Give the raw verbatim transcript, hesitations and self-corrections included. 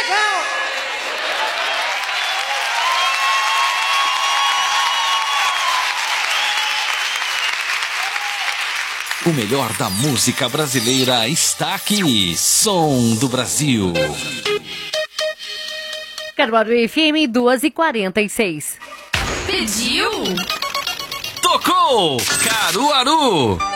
O melhor da música brasileira está aqui. Som do Brasil. Caruaru F M duas e quarenta e seis. Pediu? Tocou! Caruaru!